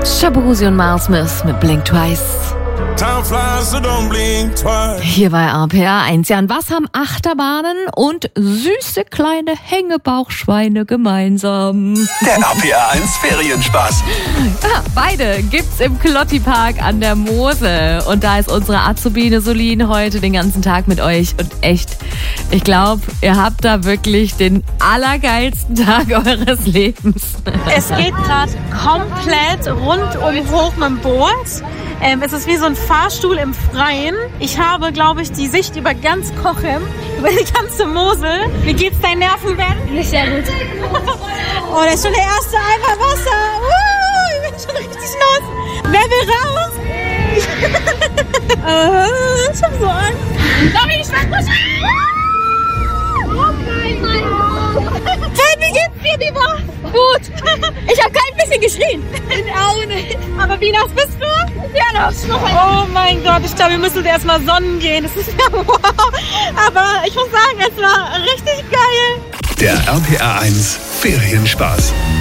Shabuzi und Miles Smith mit Blink Twice. Time flies, so don't blink twice. Hier bei RPR 1. Ja, und was haben Achterbahnen und süße kleine Hängebauchschweine gemeinsam? Der RPR 1 Ferienspaß. Ja, beide gibt's im Klotti-Park an der Mosel. Und da ist unsere Azubine Solin heute den ganzen Tag mit euch. Und echt, ich glaube, ihr habt da wirklich den allergeilsten Tag eures Lebens. Es geht gerade komplett rundum hoch mit dem Boot. Es ist wie so ein Fahrstuhl im Freien. Ich habe, glaube ich, die Sicht über ganz Cochem, über die ganze Mosel. Wie geht's deinen Nerven, Ben? Nicht sehr gut. Oh, da ist schon der erste Eimer Wasser. Ich bin schon richtig los. Wer will raus? Ich hab so Angst. Sorry, ich schwör nicht. Oh nein. Ben, wie geht's dir, lieber? Gut. Ich habe kein bisschen geschrien. Ich auch nicht. Aber wie nass bist du? Ja, noch. Oh mein Gott, ich glaube, wir müssen erstmal sonnen gehen. Das ist ja wow. Aber ich muss sagen, es war richtig geil. Der RPR 1 Ferienspaß.